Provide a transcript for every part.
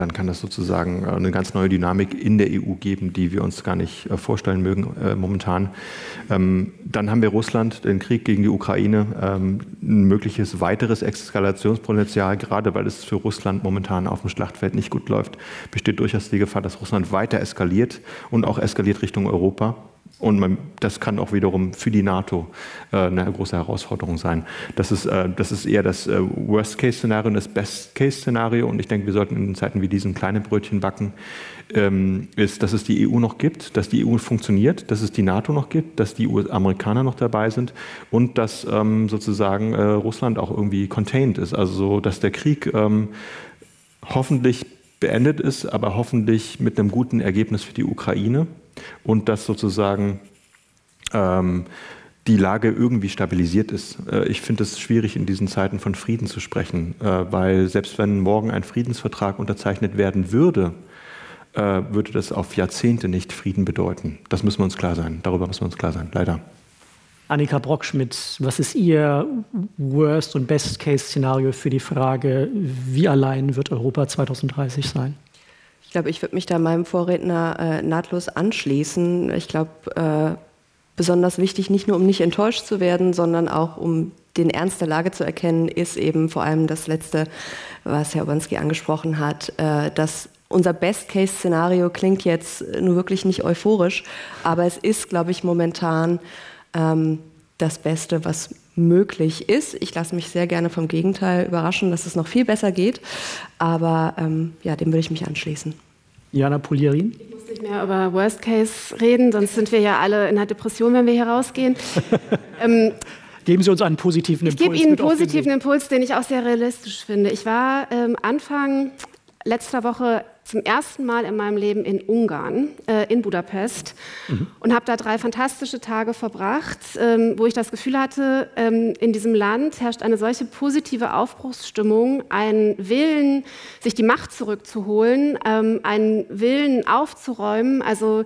dann kann das sozusagen eine ganz neue Dynamik in der EU geben, die wir uns gar nicht vorstellen mögen momentan. Dann haben wir Russland, den Krieg gegen die Ukraine, ein mögliches weiteres Eskalationspotenzial, gerade weil es für Russland momentan auf dem Schlachtfeld nicht gut läuft, besteht durchaus die Gefahr, dass Russland weiter eskaliert und auch eskaliert Richtung Europa. Und das kann auch wiederum für die NATO eine große Herausforderung sein. Das ist eher das Worst-Case-Szenario und das Best-Case-Szenario. Und ich denke, wir sollten in Zeiten wie diesen kleine Brötchen backen, dass es die EU noch gibt, dass die EU funktioniert, dass es die NATO noch gibt, dass die Amerikaner noch dabei sind und dass sozusagen Russland auch irgendwie contained ist. Also so, dass der Krieg hoffentlich beendet ist, aber hoffentlich mit einem guten Ergebnis für die Ukraine. Und dass sozusagen die Lage irgendwie stabilisiert ist. Ich finde es schwierig, in diesen Zeiten von Frieden zu sprechen, weil selbst wenn morgen ein Friedensvertrag unterzeichnet werden würde, würde das auf Jahrzehnte nicht Frieden bedeuten. Das müssen wir uns klar sein. Darüber müssen wir uns klar sein, leider. Annika Brockschmidt, was ist Ihr Worst- und Best-Case-Szenario für die Frage, wie allein wird Europa 2030 sein? Ich glaube, ich würde mich da meinem Vorredner nahtlos anschließen. Ich glaube, besonders wichtig, nicht nur um nicht enttäuscht zu werden, sondern auch um den Ernst der Lage zu erkennen, ist eben vor allem das Letzte, was Herr Obanski angesprochen hat, dass unser Best-Case-Szenario klingt jetzt nur wirklich nicht euphorisch, aber es ist, glaube ich, momentan das Beste, was möglich ist. Ich lasse mich sehr gerne vom Gegenteil überraschen, dass es noch viel besser geht, aber ja, dem würde ich mich anschließen. Jana Pulierin? Ich muss nicht mehr über Worst Case reden, sonst sind wir ja alle in einer Depression, wenn wir hier rausgehen. Geben Sie uns einen positiven Impuls. Ich gebe Ihnen einen positiven Impuls, den ich auch sehr realistisch finde. Ich war Anfang letzter Woche zum ersten Mal in meinem Leben in Ungarn, in Budapest, und habe da 3 fantastische Tage verbracht, wo ich das Gefühl hatte, in diesem Land herrscht eine solche positive Aufbruchsstimmung, ein Willen, sich die Macht zurückzuholen, einen Willen aufzuräumen, also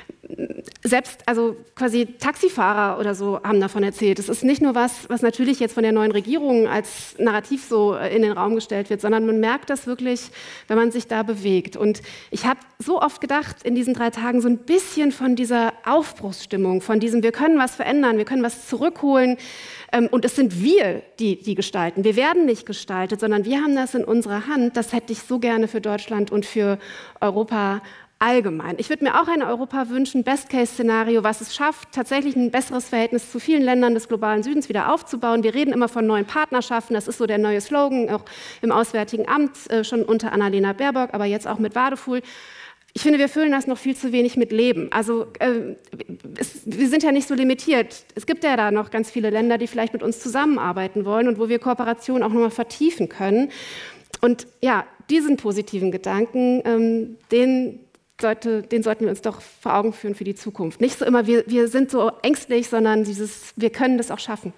quasi Taxifahrer oder so haben davon erzählt. Es ist nicht nur was natürlich jetzt von der neuen Regierung als Narrativ so in den Raum gestellt wird, sondern man merkt das wirklich, wenn man sich da bewegt. Und ich habe so oft gedacht in diesen 3 Tagen so ein bisschen von dieser Aufbruchsstimmung, von diesem, wir können was verändern, wir können was zurückholen. Und es sind wir, die gestalten. Wir werden nicht gestaltet, sondern wir haben das in unserer Hand. Das hätte ich so gerne für Deutschland und für Europa allgemein. Ich würde mir auch ein Europa wünschen, Best-Case-Szenario, was es schafft, tatsächlich ein besseres Verhältnis zu vielen Ländern des globalen Südens wieder aufzubauen. Wir reden immer von neuen Partnerschaften, das ist so der neue Slogan, auch im Auswärtigen Amt, schon unter Annalena Baerbock, aber jetzt auch mit Wadefuhl. Ich finde, wir füllen das noch viel zu wenig mit Leben. Also wir sind ja nicht so limitiert. Es gibt ja da noch ganz viele Länder, die vielleicht mit uns zusammenarbeiten wollen und wo wir Kooperation auch nochmal vertiefen können. Und ja, diesen positiven Gedanken, den sollten wir uns doch vor Augen führen für die Zukunft. Nicht so immer, wir sind so ängstlich, sondern wir können das auch schaffen.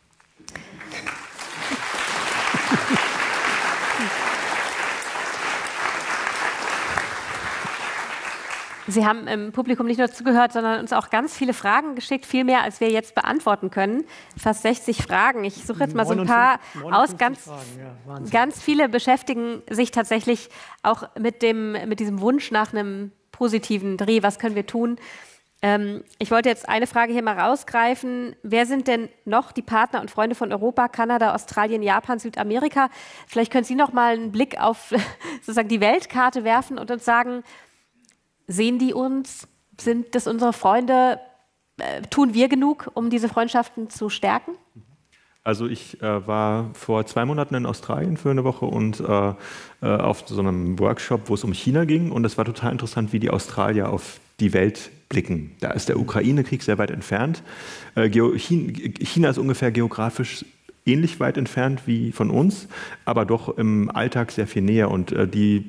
Sie haben im Publikum nicht nur zugehört, sondern uns auch ganz viele Fragen geschickt, viel mehr, als wir jetzt beantworten können. Fast 60 Fragen. Ich suche jetzt mal so ein paar aus. Ganz viele beschäftigen sich tatsächlich auch mit diesem Wunsch nach einem positiven Dreh. Was können wir tun? Ich wollte jetzt eine Frage hier mal rausgreifen. Wer sind denn noch die Partner und Freunde von Europa, Kanada, Australien, Japan, Südamerika? Vielleicht können Sie noch mal einen Blick auf sozusagen die Weltkarte werfen und uns sagen, sehen die uns? Sind das unsere Freunde? Tun wir genug, um diese Freundschaften zu stärken? Also ich war vor 2 Monaten in Australien für eine Woche und auf so einem Workshop, wo es um China ging. Und es war total interessant, wie die Australier auf die Welt blicken. Da ist der Ukraine-Krieg sehr weit entfernt. China ist ungefähr geografisch ähnlich weit entfernt wie von uns, aber doch im Alltag sehr viel näher. Und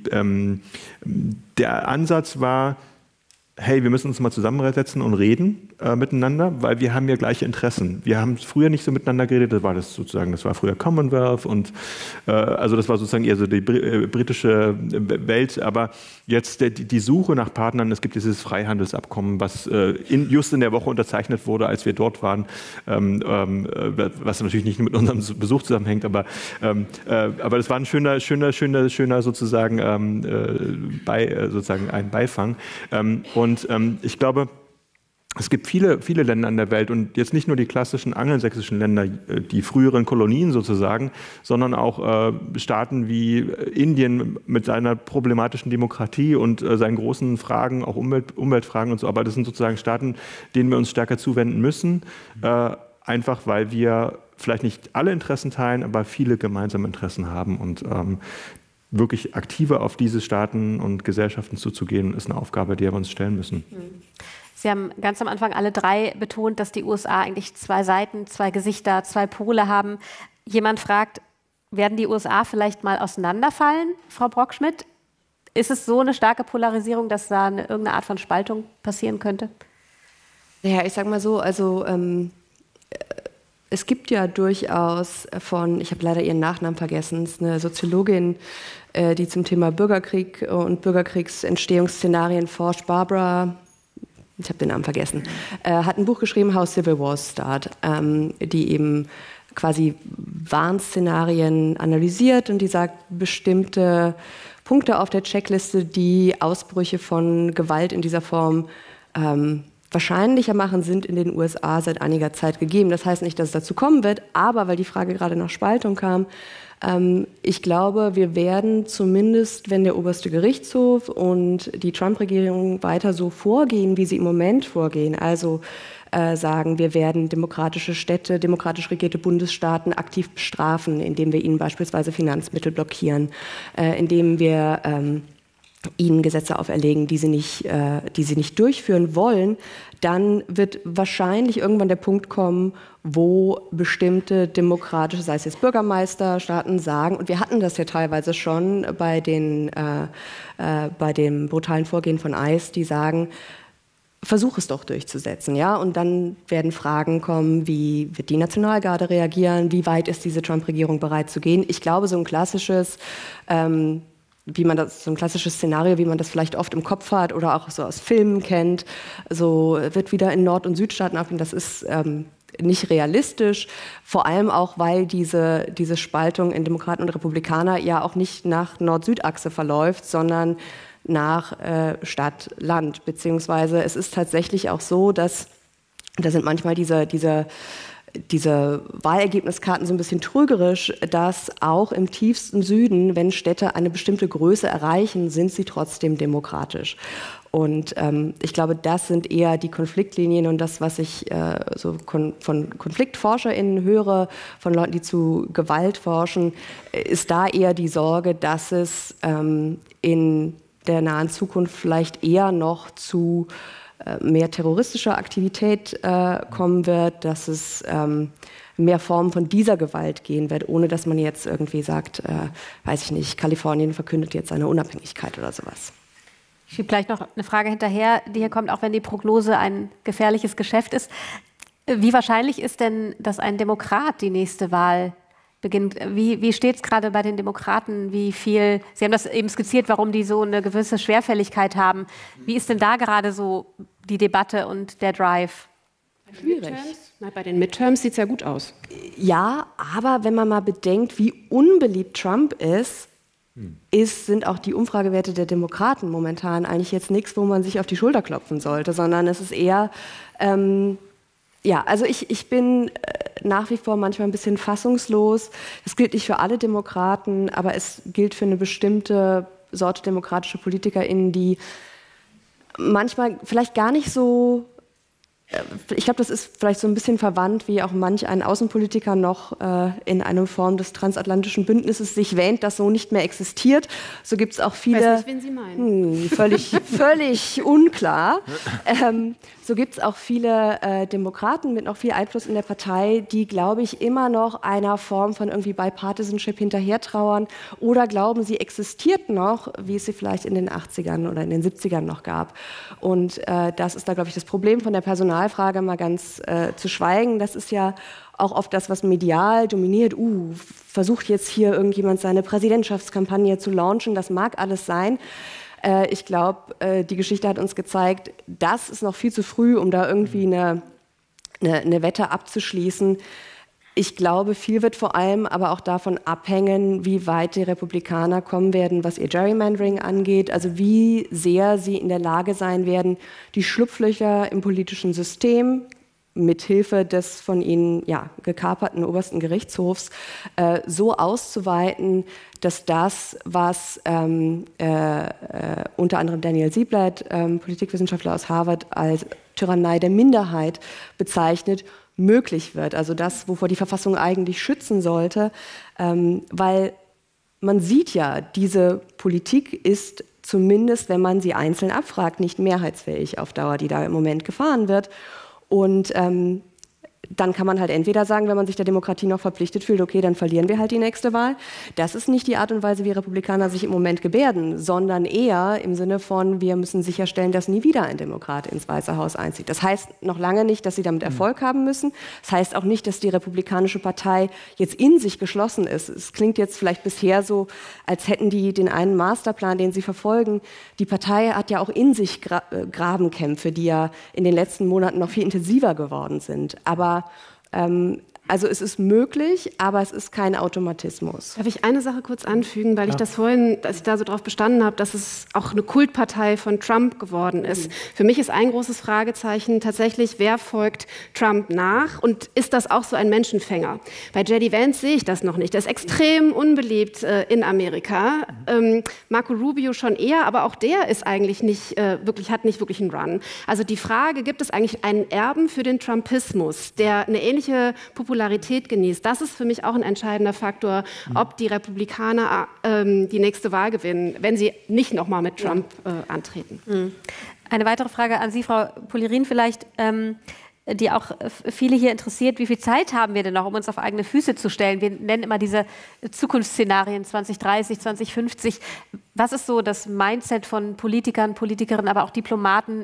der Ansatz war, hey, wir müssen uns mal zusammensetzen und reden. miteinander, weil wir haben ja gleiche Interessen. Wir haben früher nicht so miteinander geredet, das war früher Commonwealth und also das war sozusagen eher so die britische Welt, aber jetzt die Suche nach Partnern, es gibt dieses Freihandelsabkommen, was just in der Woche unterzeichnet wurde, als wir dort waren, was natürlich nicht mit unserem Besuch zusammenhängt, aber das war ein schöner sozusagen ein Beifang. Und ich glaube, es gibt viele Länder in der Welt und jetzt nicht nur die klassischen angelsächsischen Länder, die früheren Kolonien sozusagen, sondern auch Staaten wie Indien mit seiner problematischen Demokratie und seinen großen Fragen, auch Umweltfragen und so. Aber das sind sozusagen Staaten, denen wir uns stärker zuwenden müssen, einfach weil wir vielleicht nicht alle Interessen teilen, aber viele gemeinsame Interessen haben und wirklich aktiver auf diese Staaten und Gesellschaften zuzugehen, ist eine Aufgabe, der wir uns stellen müssen. Sie haben ganz am Anfang alle drei betont, dass die USA eigentlich zwei Seiten, zwei Gesichter, zwei Pole haben. Jemand fragt, werden die USA vielleicht mal auseinanderfallen, Frau Brockschmidt? Ist es so eine starke Polarisierung, dass da irgendeine Art von Spaltung passieren könnte? Ja, ich sage mal so, also es gibt ja durchaus ich habe leider ihren Nachnamen vergessen, es ist eine Soziologin, die zum Thema Bürgerkrieg und Bürgerkriegsentstehungsszenarien forscht, Barbara, ich habe den Namen vergessen, hat ein Buch geschrieben, How Civil Wars Start, die eben quasi Warnszenarien analysiert und die sagt, bestimmte Punkte auf der Checkliste, die Ausbrüche von Gewalt in dieser Form wahrscheinlicher machen, sind in den USA seit einiger Zeit gegeben. Das heißt nicht, dass es dazu kommen wird, aber weil die Frage gerade nach Spaltung kam, ich glaube, wir werden zumindest, wenn der oberste Gerichtshof und die Trump-Regierung weiter so vorgehen, wie sie im Moment vorgehen, also sagen, wir werden demokratische Städte, demokratisch regierte Bundesstaaten aktiv bestrafen, indem wir ihnen beispielsweise Finanzmittel blockieren, indem wir ihnen Gesetze auferlegen, die sie nicht durchführen wollen, dann wird wahrscheinlich irgendwann der Punkt kommen, wo bestimmte demokratische, sei es jetzt Bürgermeisterstaaten, sagen, und wir hatten das ja teilweise schon bei dem brutalen Vorgehen von ICE, die sagen, versuch es doch durchzusetzen, ja. Und dann werden Fragen kommen, wie wird die Nationalgarde reagieren, wie weit ist diese Trump-Regierung bereit zu gehen. Ich glaube, so ein klassisches Szenario, wie man das vielleicht oft im Kopf hat oder auch so aus Filmen kennt, so wird wieder in Nord- und Südstaaten abgehen, das ist nicht realistisch, vor allem auch, weil diese Spaltung in Demokraten und Republikaner ja auch nicht nach Nord-Süd-Achse verläuft, sondern nach Stadt-Land, beziehungsweise es ist tatsächlich auch so, dass da sind manchmal diese Wahlergebniskarten so ein bisschen trügerisch, dass auch im tiefsten Süden, wenn Städte eine bestimmte Größe erreichen, sind sie trotzdem demokratisch. Und ich glaube, das sind eher die Konfliktlinien und das, was ich von KonfliktforscherInnen höre, von Leuten, die zu Gewalt forschen, ist da eher die Sorge, dass es in der nahen Zukunft vielleicht eher noch zu mehr terroristischer Aktivität kommen wird, dass es mehr Formen von dieser Gewalt gehen wird, ohne dass man jetzt irgendwie sagt, weiß ich nicht, Kalifornien verkündet jetzt seine Unabhängigkeit oder sowas. Ich schiebe gleich noch eine Frage hinterher, die hier kommt, auch wenn die Prognose ein gefährliches Geschäft ist. Wie wahrscheinlich ist denn, dass ein Demokrat die nächste Wahl beginnt? Wie steht es gerade bei den Demokraten? Wie viel? Sie haben das eben skizziert, warum die so eine gewisse Schwerfälligkeit haben. Wie ist denn da gerade so die Debatte und der Drive? Schwierig. Bei den Midterms sieht es ja gut aus. Ja, aber wenn man mal bedenkt, wie unbeliebt Trump ist, sind auch die Umfragewerte der Demokraten momentan eigentlich jetzt nichts, wo man sich auf die Schulter klopfen sollte, sondern es ist eher, also ich bin nach wie vor manchmal ein bisschen fassungslos. Das gilt nicht für alle Demokraten, aber es gilt für eine bestimmte Sorte demokratische PolitikerInnen, die manchmal vielleicht gar nicht so, ich glaube, das ist vielleicht so ein bisschen verwandt, wie auch manch ein Außenpolitiker noch in einer Form des transatlantischen Bündnisses sich wähnt, das so nicht mehr existiert. So gibt es auch viele... Ich weiß nicht, wen Sie meinen. Völlig unklar. So gibt es auch viele Demokraten mit noch viel Einfluss in der Partei, die, glaube ich, immer noch einer Form von irgendwie Bipartisanship hinterhertrauern oder glauben, sie existiert noch, wie es sie vielleicht in den 80ern oder in den 70ern noch gab. Und das ist da, glaube ich, das Problem von der Personalwahl Personalfrage mal ganz zu schweigen. Das ist ja auch oft das, was medial dominiert. Versucht jetzt hier irgendjemand seine Präsidentschaftskampagne zu launchen. Das mag alles sein. Ich glaube, die Geschichte hat uns gezeigt, das ist noch viel zu früh, um da irgendwie eine Wette abzuschließen. Ich glaube, viel wird vor allem aber auch davon abhängen, wie weit die Republikaner kommen werden, was ihr Gerrymandering angeht, also wie sehr sie in der Lage sein werden, die Schlupflöcher im politischen System mithilfe des von ihnen gekaperten obersten Gerichtshofs so auszuweiten, dass das, was unter anderem Daniel Sieblatt, Politikwissenschaftler aus Harvard, als Tyrannei der Minderheit bezeichnet, möglich wird. Also das, wovor die Verfassung eigentlich schützen sollte, weil man sieht ja, diese Politik ist zumindest, wenn man sie einzeln abfragt, nicht mehrheitsfähig auf Dauer, die da im Moment gefahren wird. Und dann kann man halt entweder sagen, wenn man sich der Demokratie noch verpflichtet fühlt, okay, dann verlieren wir halt die nächste Wahl. Das ist nicht die Art und Weise, wie Republikaner sich im Moment gebärden, sondern eher im Sinne von, wir müssen sicherstellen, dass nie wieder ein Demokrat ins Weiße Haus einzieht. Das heißt noch lange nicht, dass sie damit Erfolg haben müssen. Das heißt auch nicht, dass die Republikanische Partei jetzt in sich geschlossen ist. Es klingt jetzt vielleicht bisher so, als hätten die den einen Masterplan, den sie verfolgen. Die Partei hat ja auch in sich Grabenkämpfe, die ja in den letzten Monaten noch viel intensiver geworden sind. Aber also es ist möglich, aber es ist kein Automatismus. Darf ich eine Sache kurz anfügen, weil ich das vorhin, als ich da so drauf bestanden habe, dass es auch eine Kultpartei von Trump geworden ist. Für mich ist ein großes Fragezeichen tatsächlich, wer folgt Trump nach und ist das auch so ein Menschenfänger? Bei J.D. Vance sehe ich das noch nicht. Der ist extrem unbeliebt in Amerika. Marco Rubio schon eher, aber auch der ist eigentlich nicht hat nicht wirklich einen Run. Also die Frage, gibt es eigentlich einen Erben für den Trumpismus, der eine ähnliche Popularität genießt? Das ist für mich auch ein entscheidender Faktor, ob die Republikaner die nächste Wahl gewinnen, wenn sie nicht nochmal mit Trump antreten. Eine weitere Frage an Sie, Frau Polyrin, vielleicht, die auch viele hier interessiert. Wie viel Zeit haben wir denn noch, um uns auf eigene Füße zu stellen? Wir nennen immer diese Zukunftsszenarien 2030, 2050. Was ist so das Mindset von Politikern, Politikerinnen, aber auch Diplomaten?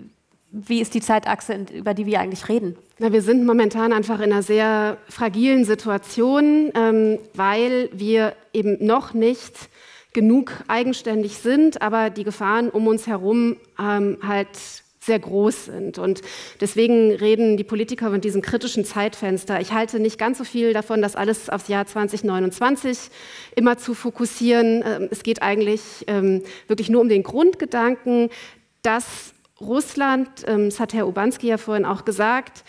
Wie ist die Zeitachse, über die wir eigentlich reden? Na, wir sind momentan einfach in einer sehr fragilen Situation, weil wir eben noch nicht genug eigenständig sind, aber die Gefahren um uns herum halt sehr groß sind. Und deswegen reden die Politiker von diesem kritischen Zeitfenster. Ich halte nicht ganz so viel davon, das alles aufs Jahr 2029 immer zu fokussieren. Es geht eigentlich wirklich nur um den Grundgedanken, dass Russland, das hat Herr Urbanski ja vorhin auch gesagt,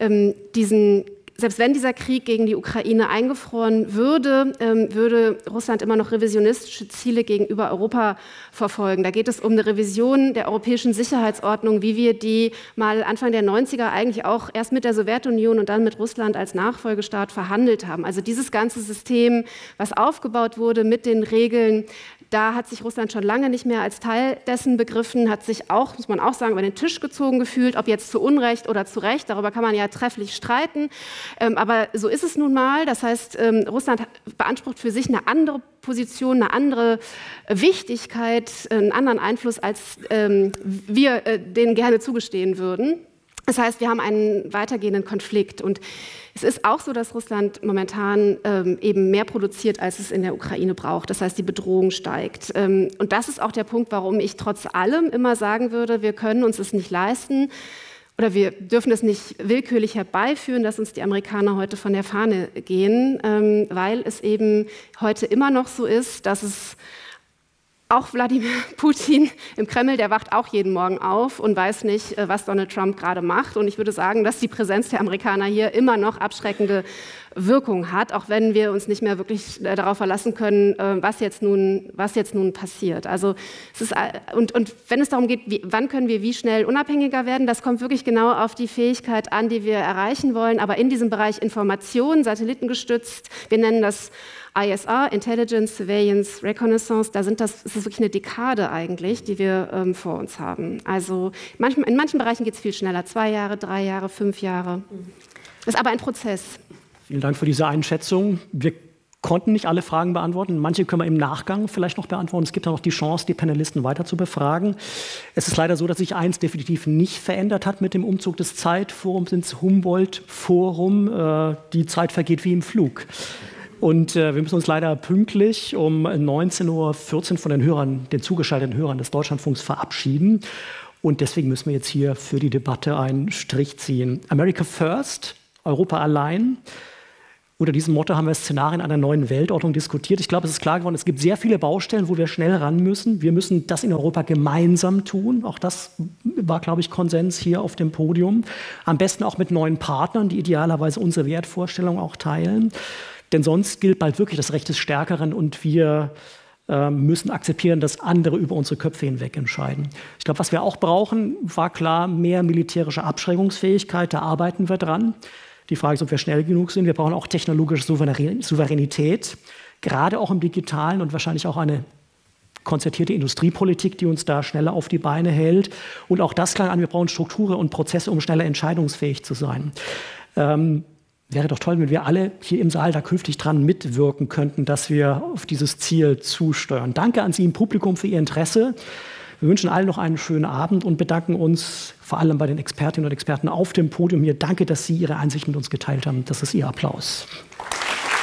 selbst wenn dieser Krieg gegen die Ukraine eingefroren würde, würde Russland immer noch revisionistische Ziele gegenüber Europa verfolgen. Da geht es um eine Revision der europäischen Sicherheitsordnung, wie wir die mal Anfang der 90er eigentlich auch erst mit der Sowjetunion und dann mit Russland als Nachfolgestaat verhandelt haben. Also dieses ganze System, was aufgebaut wurde mit den Regeln, da hat sich Russland schon lange nicht mehr als Teil dessen begriffen, hat sich auch, muss man auch sagen, über den Tisch gezogen gefühlt, ob jetzt zu Unrecht oder zu Recht, darüber kann man ja trefflich streiten. Aber so ist es nun mal. Das heißt, Russland beansprucht für sich eine andere Position, eine andere Wichtigkeit, einen anderen Einfluss, als wir denen gerne zugestehen würden. Das heißt, wir haben einen weitergehenden Konflikt. Und es ist auch so, dass Russland momentan eben mehr produziert, als es in der Ukraine braucht. Das heißt, die Bedrohung steigt. Und das ist auch der Punkt, warum ich trotz allem immer sagen würde, wir können uns es nicht leisten oder wir dürfen es nicht willkürlich herbeiführen, dass uns die Amerikaner heute von der Fahne gehen, weil es eben heute immer noch so ist, dass es auch Wladimir Putin im Kreml, der wacht auch jeden Morgen auf und weiß nicht, was Donald Trump gerade macht. Und ich würde sagen, dass die Präsenz der Amerikaner hier immer noch abschreckende Wirkung hat, auch wenn wir uns nicht mehr wirklich darauf verlassen können, was jetzt nun passiert. Also es ist, und wenn es darum geht, wann können wir wie schnell unabhängiger werden, das kommt wirklich genau auf die Fähigkeit an, die wir erreichen wollen. Aber in diesem Bereich Information, satellitengestützt, wir nennen das ISR, Intelligence, Surveillance, Reconnaissance, das ist wirklich eine Dekade eigentlich, die wir vor uns haben. Also in manchen Bereichen geht es viel schneller, 2 Jahre, 3 Jahre, 5 Jahre. Das ist aber ein Prozess. Vielen Dank für diese Einschätzung. Wir konnten nicht alle Fragen beantworten. Manche können wir im Nachgang vielleicht noch beantworten. Es gibt auch noch die Chance, die Panelisten weiter zu befragen. Es ist leider so, dass sich eins definitiv nicht verändert hat mit dem Umzug des Zeitforums ins Humboldt-Forum. Die Zeit vergeht wie im Flug. Und wir müssen uns leider pünktlich um 19:14 Uhr von den zugeschalteten Hörern des Deutschlandfunks verabschieden. Und deswegen müssen wir jetzt hier für die Debatte einen Strich ziehen. America First, Europa allein. Unter diesem Motto haben wir Szenarien einer neuen Weltordnung diskutiert. Ich glaube, es ist klar geworden, es gibt sehr viele Baustellen, wo wir schnell ran müssen. Wir müssen das in Europa gemeinsam tun. Auch das war, glaube ich, Konsens hier auf dem Podium. Am besten auch mit neuen Partnern, die idealerweise unsere Wertvorstellungen auch teilen. Denn sonst gilt bald wirklich das Recht des Stärkeren und wir müssen akzeptieren, dass andere über unsere Köpfe hinweg entscheiden. Ich glaube, was wir auch brauchen, war klar, mehr militärische Abschreckungsfähigkeit. Da arbeiten wir dran. Die Frage ist, ob wir schnell genug sind. Wir brauchen auch technologische Souveränität, gerade auch im Digitalen und wahrscheinlich auch eine konzertierte Industriepolitik, die uns da schneller auf die Beine hält. Und auch das klang an, wir brauchen Strukturen und Prozesse, um schneller entscheidungsfähig zu sein. Wäre doch toll, wenn wir alle hier im Saal da künftig dran mitwirken könnten, dass wir auf dieses Ziel zusteuern. Danke an Sie im Publikum für Ihr Interesse. Wir wünschen allen noch einen schönen Abend und bedanken uns vor allem bei den Expertinnen und Experten auf dem Podium hier. Danke, dass Sie Ihre Einsicht mit uns geteilt haben. Das ist Ihr Applaus.